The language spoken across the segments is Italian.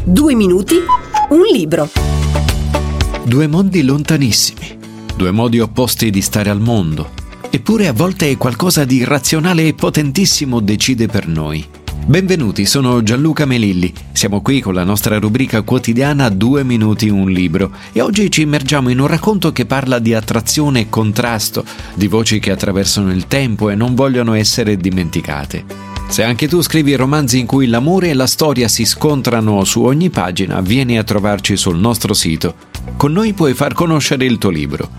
2 minuti, un libro. Due mondi lontanissimi, due modi opposti di stare al mondo. Eppure a volte qualcosa di irrazionale e potentissimo decide per noi. Benvenuti, sono Gianluca Melilli. Siamo qui con la nostra rubrica quotidiana 2 minuti un libro e oggi ci immergiamo in un racconto che parla di attrazione e contrasto, di voci che attraversano il tempo e non vogliono essere dimenticate. Se anche tu scrivi romanzi in cui l'amore e la storia si scontrano su ogni pagina, vieni a trovarci sul nostro sito. Con noi puoi far conoscere il tuo libro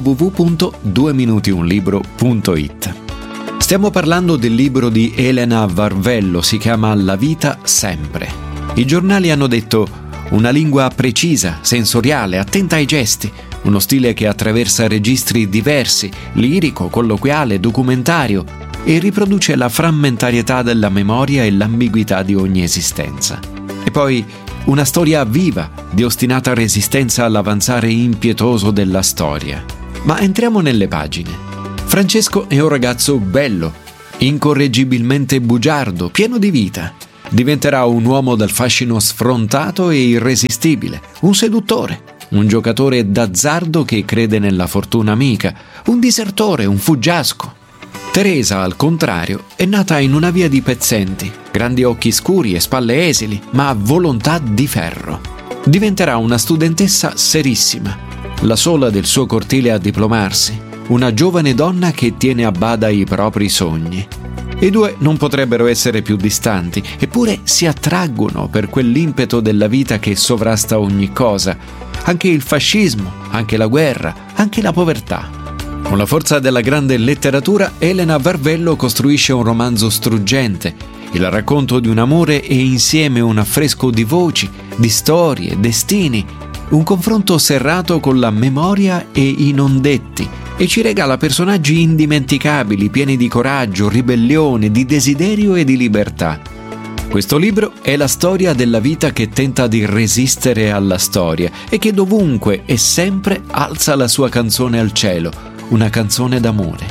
www.dueminutiunlibro.it. Stiamo parlando del libro di Elena Varvello, si chiama La vita sempre. I giornali hanno detto una lingua precisa, sensoriale, attenta ai gesti, uno stile che attraversa registri diversi, lirico, colloquiale, documentario, e riproduce la frammentarietà della memoria e l'ambiguità di ogni esistenza. E poi una storia viva, di ostinata resistenza all'avanzare impietoso della storia. Ma entriamo nelle pagine. Francesco è un ragazzo bello, incorreggibilmente bugiardo, pieno di vita. Diventerà un uomo dal fascino sfrontato e irresistibile, un seduttore, un giocatore d'azzardo che crede nella fortuna amica, un disertore, un fuggiasco. Teresa, al contrario, è nata in una via di pezzenti, grandi occhi scuri e spalle esili, ma volontà di ferro. Diventerà una studentessa serissima, la sola del suo cortile a diplomarsi, una giovane donna che tiene a bada i propri sogni. I due non potrebbero essere più distanti, eppure si attraggono per quell'impeto della vita che sovrasta ogni cosa, anche il fascismo, anche la guerra, anche la povertà. Con la forza della grande letteratura, Elena Varvello costruisce un romanzo struggente, il racconto di un amore e insieme un affresco di voci, di storie, destini, un confronto serrato con la memoria e i non detti, e ci regala personaggi indimenticabili, pieni di coraggio, ribellione, di desiderio e di libertà. Questo libro è la storia della vita che tenta di resistere alla storia e che dovunque e sempre alza la sua canzone al cielo, una canzone d'amore.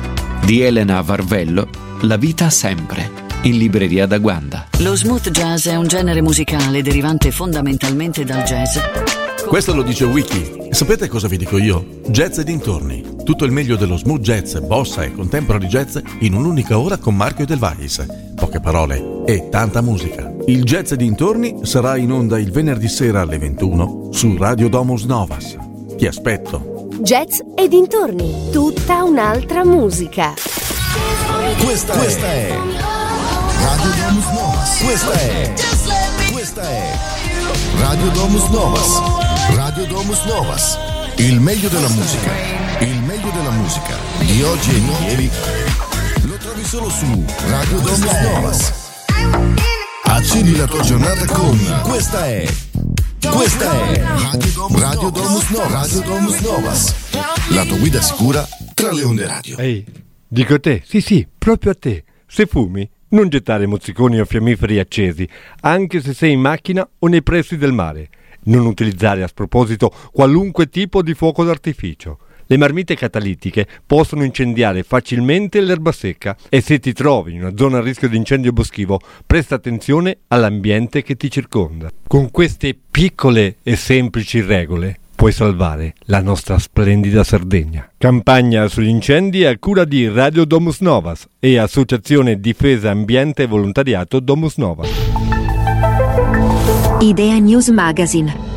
Di Elena Varvello, La vita sempre, in libreria da Guanda. Lo smooth jazz è un genere musicale derivante fondamentalmente dal jazz. Questo lo dice Wiki. E sapete cosa vi dico io? Jazz e dintorni. Tutto il meglio dello smooth jazz, bossa e contemporary jazz in un'unica ora con Marco Edelweiss. Poche parole e tanta musica. Il Jazz e dintorni sarà in onda il venerdì sera alle 21 su Radio Domus Novas. Ti aspetto. Jazz e dintorni, tutta un'altra musica. Questa è Radio Domus Novas. Questa è Radio Domus Novas. Radio Domus Novas. Il meglio della musica. Il meglio della musica di oggi e di ieri lo trovi solo su Radio Domus Novas. Accidi la tua giornata con Questa è Radio Domus Novas. Radio Domus Novas. La tua guida sicura tra le onde radio. Ehi, dico a te, sì, proprio a te. Se fumi, non gettare mozziconi o fiammiferi accesi, anche se sei in macchina o nei pressi del mare. Non utilizzare a sproposito qualunque tipo di fuoco d'artificio. Le marmite catalitiche possono incendiare facilmente l'erba secca e se ti trovi in una zona a rischio di incendio boschivo, presta attenzione all'ambiente che ti circonda. Con queste piccole e semplici regole puoi salvare la nostra splendida Sardegna. Campagna sugli incendi a cura di Radio Domus Novas e Associazione Difesa Ambiente e Volontariato Domus Novas. Idea News Magazine.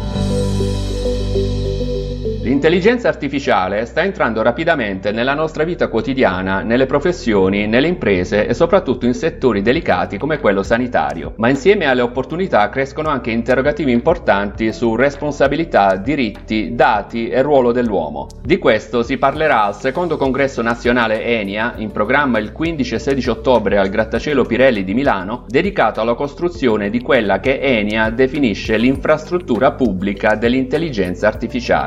L'intelligenza artificiale sta entrando rapidamente nella nostra vita quotidiana, nelle professioni, nelle imprese e soprattutto in settori delicati come quello sanitario. Ma insieme alle opportunità crescono anche interrogativi importanti su responsabilità, diritti, dati e ruolo dell'uomo. Di questo si parlerà al secondo congresso nazionale ENIA, in programma il 15 e 16 ottobre al Grattacielo Pirelli di Milano, dedicato alla costruzione di quella che ENIA definisce l'infrastruttura pubblica dell'intelligenza artificiale.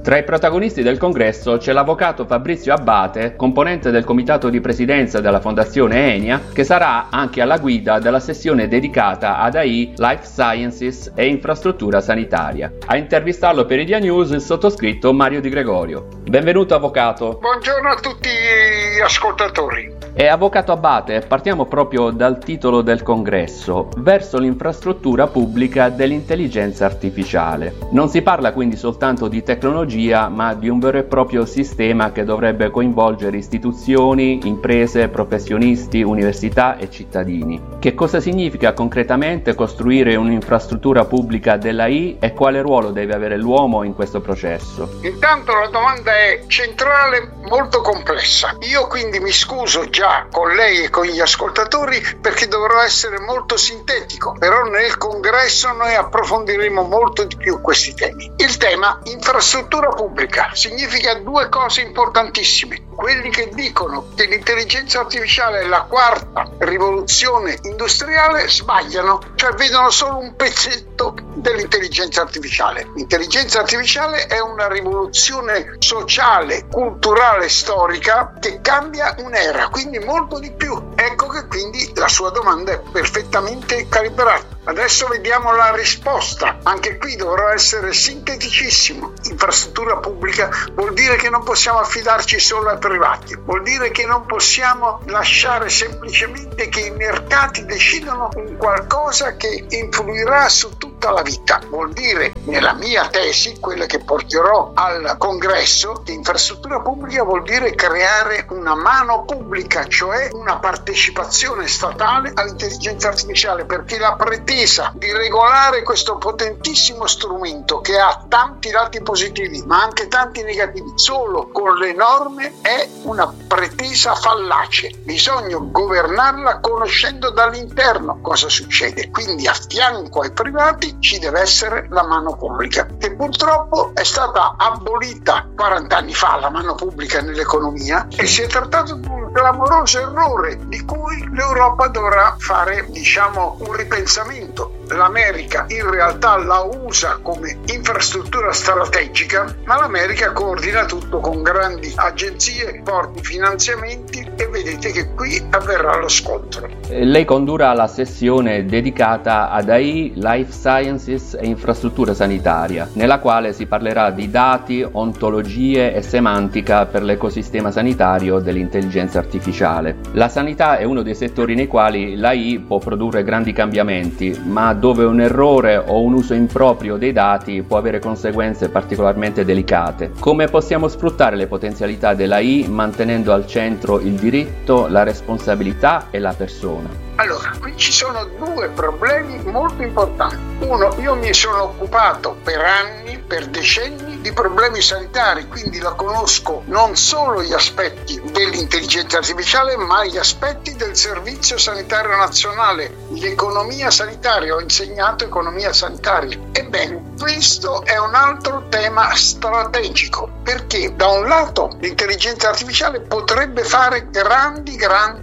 Tra i protagonisti del congresso c'è l'avvocato Fabrizio Abbate, componente del comitato di presidenza della Fondazione ENIA, che sarà anche alla guida della sessione dedicata ad AI, Life Sciences e infrastruttura sanitaria. A intervistarlo per Idea News il sottoscritto Mario Di Gregorio. Benvenuto avvocato. Buongiorno a tutti gli ascoltatori. E avvocato Abbate, partiamo proprio dal titolo del congresso, verso l'infrastruttura pubblica dell'intelligenza artificiale. Non si parla quindi soltanto di tecnologia, ma di un vero e proprio sistema che dovrebbe coinvolgere istituzioni, imprese, professionisti, università e cittadini. Che cosa significa concretamente costruire un'infrastruttura pubblica dell'AI e quale ruolo deve avere l'uomo in questo processo? Intanto la domanda è centrale, molto complessa. Io quindi mi scuso già con lei e con gli ascoltatori perché dovrò essere molto sintetico, però nel congresso noi approfondiremo molto di più questi temi. Il tema infrastruttura pubblica significa due cose importantissime. Quelli che dicono che l'intelligenza artificiale è la quarta rivoluzione industriale sbagliano, cioè vedono solo un pezzetto dell'intelligenza artificiale. L'intelligenza artificiale è una rivoluzione sociale, culturale, storica che cambia un'era, quindi molto di più. Ecco che quindi la sua domanda è perfettamente calibrata. Adesso vediamo la risposta. Anche qui dovrò essere sinteticissimo. Infrastruttura pubblica vuol dire che non possiamo affidarci solo ai privati, vuol dire che non possiamo lasciare semplicemente che i mercati decidano un qualcosa che influirà su tutta la vita. Vuol dire, nella mia tesi, quella che porterò al congresso, che infrastruttura pubblica vuol dire creare una mano pubblica, cioè una partecipazione statale all'intelligenza artificiale, perché la pretesa di regolare questo potentissimo strumento che ha tanti lati positivi ma anche tanti negativi solo con le norme è una pretesa fallace. Bisogna governarla conoscendo dall'interno cosa succede, quindi a fianco ai privati ci deve essere la mano pubblica, che purtroppo è stata abolita 40 anni fa, la mano pubblica nell'economia, e si è trattato di un clamoroso errore di cui l'Europa dovrà fare, un ripensamento. L'America in realtà la usa come infrastruttura strategica, ma l'America coordina tutto con grandi agenzie, forti finanziamenti, e vedete che qui avverrà lo scontro. Lei condurrà la sessione dedicata ad AI, Life Sciences e infrastruttura sanitaria, nella quale si parlerà di dati, ontologie e semantica per l'ecosistema sanitario dell'intelligenza artificiale. La sanità è uno dei settori nei quali l'AI può produrre grandi cambiamenti, ma dove un errore o un uso improprio dei dati può avere conseguenze particolarmente delicate. Come possiamo sfruttare le potenzialità dell'AI mantenendo al centro il diritto, la responsabilità e la persona? Allora, qui ci sono due problemi molto importanti. Uno, io mi sono occupato per anni, per decenni, di problemi sanitari, quindi la conosco non solo gli aspetti dell'intelligenza artificiale, ma gli aspetti del Servizio Sanitario Nazionale, l'economia sanitaria. Ho insegnato economia sanitaria. Ebbene, questo è un altro tema strategico, perché da un lato l'intelligenza artificiale potrebbe fare grandi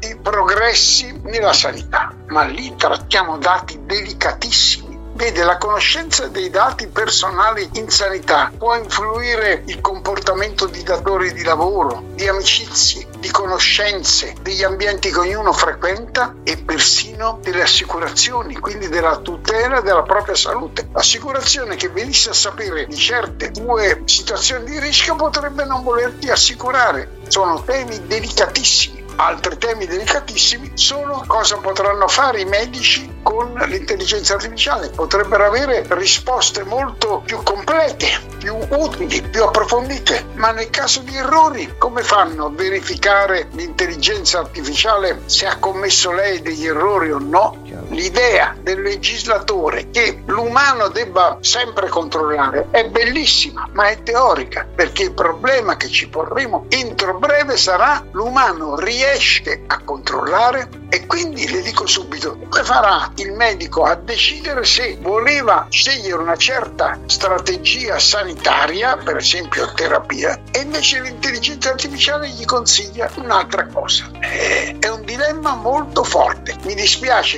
progressi nella sanità, ma lì trattiamo dati delicatissimi. Vede, la conoscenza dei dati personali in sanità può influire il comportamento di datori di lavoro, di amicizie, di conoscenze, degli ambienti che ognuno frequenta e persino delle assicurazioni, quindi della tutela della propria salute. L'assicurazione che venisse a sapere di certe tue situazioni di rischio potrebbe non volerti assicurare. Sono temi delicatissimi. Altri temi delicatissimi sono cosa potranno fare i medici con l'intelligenza artificiale. Potrebbero avere risposte molto più complete, più utili, più approfondite, ma nel caso di errori come fanno a verificare l'intelligenza artificiale se ha commesso lei degli errori o no? L'idea del legislatore che l'umano debba sempre controllare è bellissima, ma è teorica, perché il problema che ci porremo entro breve sarà: l'umano riesce a controllare? E quindi le dico subito, come farà il medico a decidere se voleva scegliere una certa strategia sanitaria, per esempio terapia, e invece l'intelligenza artificiale gli consiglia un'altra cosa? È un dilemma molto forte. Mi dispiace che in 3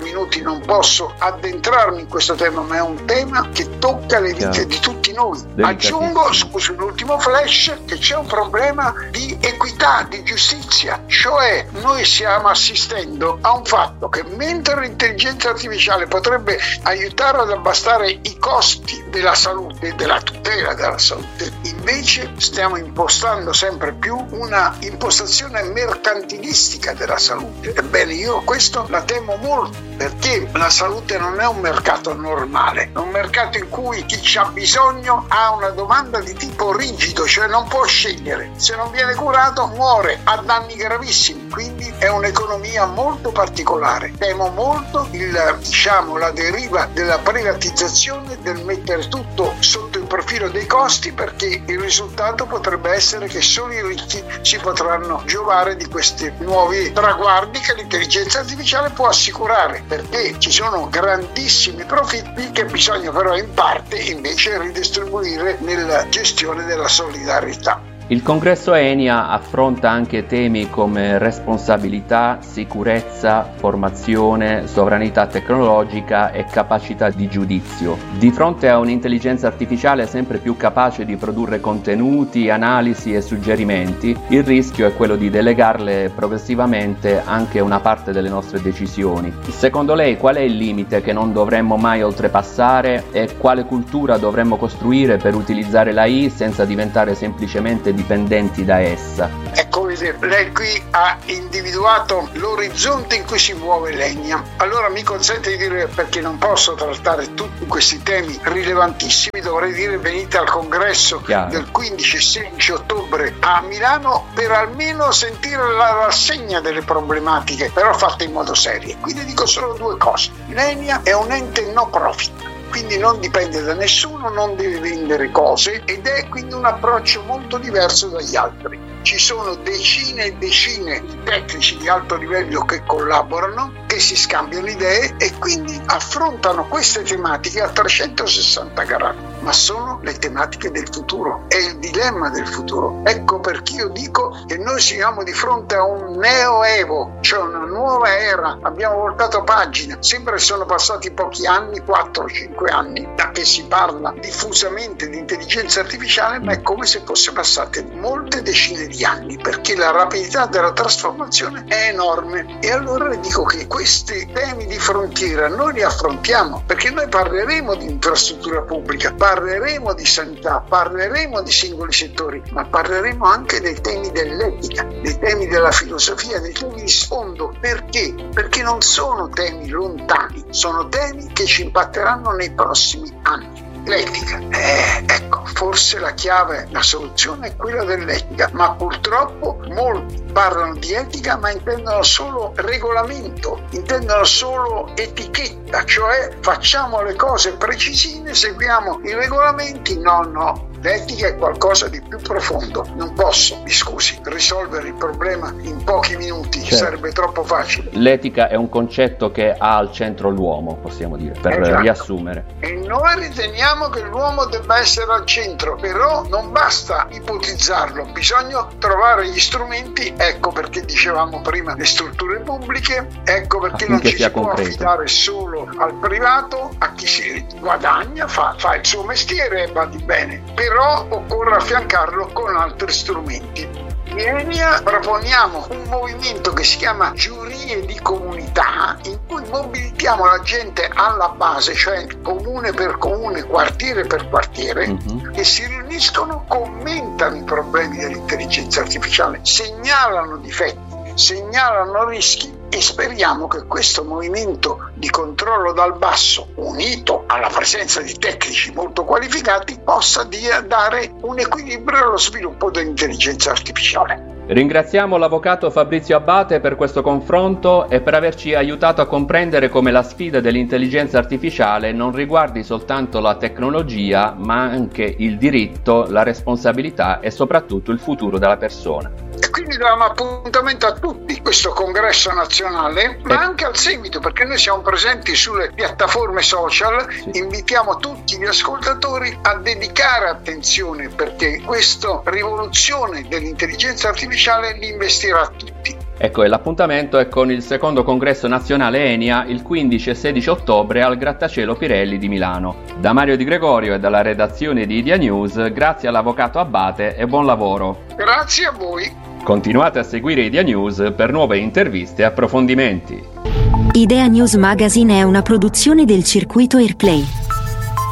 minuti non posso addentrarmi in questo tema, ma è un tema che tocca le vite di tutti noi. Aggiungo, scusa, un ultimo flash, che c'è un problema di equità, di giustizia, cioè noi stiamo assistendo a un fatto che mentre l'intelligenza artificiale potrebbe aiutare ad abbassare i costi della salute e della tutela della salute, invece stiamo impostando sempre più una impostazione mercantilistica della salute. Ebbene, io questo la temo molto, perché la salute non è un mercato normale, è un mercato in cui chi c'ha bisogno ha una domanda di tipo rigido, cioè non può scegliere, se non viene curato muore, ha danni gravissimi, quindi è un'economia molto particolare. Temo molto la deriva della privatizzazione, del mettere tutto sotto il profilo dei costi, perché il risultato potrebbe essere che solo i ricchi si potranno giovare di questi nuovi traguardi che l'intelligenza artificiale può assicurare, perché ci sono grandissimi profitti che bisogna però in parte invece ridistribuire nella gestione della solidarietà. Il congresso ENIA affronta anche temi come responsabilità, sicurezza, formazione, sovranità tecnologica e capacità di giudizio. Di fronte a un'intelligenza artificiale sempre più capace di produrre contenuti, analisi e suggerimenti, il rischio è quello di delegarle progressivamente anche una parte delle nostre decisioni. Secondo lei qual è il limite che non dovremmo mai oltrepassare e quale cultura dovremmo costruire per utilizzare l'AI senza diventare semplicemente dipendenti da essa? Ecco, lei qui ha individuato l'orizzonte in cui si muove l'ENIA. Allora mi consente di dire, perché non posso trattare tutti questi temi rilevantissimi, dovrei dire venite al congresso del 15 e 16 ottobre a Milano per almeno sentire la rassegna delle problematiche, però fatte in modo serio. Quindi dico solo due cose: l'ENIA è un ente no profit, quindi non dipende da nessuno, non deve vendere cose ed è quindi un approccio molto diverso dagli altri. Ci sono decine e decine di tecnici di alto livello che collaborano, che si scambiano idee e quindi affrontano queste tematiche a 360 gradi, ma sono le tematiche del futuro, è il dilemma del futuro. Ecco perché io dico che noi siamo di fronte a un neoevo, cioè una nuova era. Abbiamo voltato pagina, sembra che sono passati pochi anni, 4-5 anni, da che si parla diffusamente di intelligenza artificiale, ma è come se fosse passate molte decine di anni, perché la rapidità della trasformazione è enorme. E allora le dico che questi temi di frontiera noi li affrontiamo, perché noi parleremo di infrastruttura pubblica, parleremo di sanità, parleremo di singoli settori, ma parleremo anche dei temi dell'etica, dei temi della filosofia, dei temi di sfondo. Perché? Perché non sono temi lontani, sono temi che ci impatteranno nei prossimi anni. L'etica, ecco, forse la chiave, la soluzione è quella dell'etica, ma purtroppo molti parlano di etica ma intendono solo regolamento, intendono solo etichetta, cioè facciamo le cose precisine, seguiamo i regolamenti. No, l'etica è qualcosa di più profondo. Non posso, mi scusi, risolvere il problema in pochi minuti, sarebbe troppo facile. L'etica è un concetto che ha al centro l'uomo, possiamo dire, per riassumere. E noi riteniamo che l'uomo debba essere al centro, però non basta ipotizzarlo, bisogna trovare gli strumenti. Ecco perché dicevamo prima le strutture pubbliche, ecco perché non ci si può affidare solo al privato, a chi si guadagna, fa il suo mestiere e va di bene, però occorre affiancarlo con altri strumenti. In ENIA proponiamo un movimento che si chiama giurie di comunità, in cui mobilitiamo la gente alla base, cioè comune per comune, quartiere per quartiere, che si riuniscono, commentano i problemi dell'intelligenza artificiale, segnalano difetti, segnalano rischi, e speriamo che questo movimento di controllo dal basso, unito alla presenza di tecnici molto qualificati, possa dare un equilibrio allo sviluppo dell'intelligenza artificiale. Ringraziamo l'avvocato Fabrizio Abbate per questo confronto e per averci aiutato a comprendere come la sfida dell'intelligenza artificiale non riguardi soltanto la tecnologia, ma anche il diritto, la responsabilità e soprattutto il futuro della persona. E quindi diamo appuntamento a tutti questo congresso nazionale, ma anche al seguito, perché noi siamo presenti sulle piattaforme social. Invitiamo tutti gli ascoltatori a dedicare attenzione, perché questa rivoluzione dell'intelligenza artificiale li investirà tutti. Ecco, e l'appuntamento è con il secondo congresso nazionale ENIA il 15 e 16 ottobre al Grattacielo Pirelli di Milano. Da Mario Di Gregorio e dalla redazione di Idea News, grazie all'avvocato Abbate e buon lavoro. Grazie a voi. Continuate a seguire Idea News per nuove interviste e approfondimenti. Idea News Magazine è una produzione del circuito Airplay.